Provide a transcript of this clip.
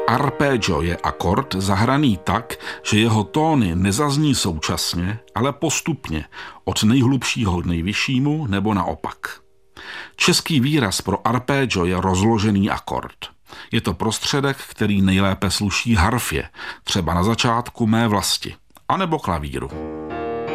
Arpeggio je akord zahraný tak, že jeho tóny nezazní současně, ale postupně, od nejhlubšího k nejvyššímu nebo naopak. Český výraz pro arpeggio je rozložený akord. Je to prostředek, který nejlépe sluší harfě, třeba na začátku Mé vlasti, anebo klavíru.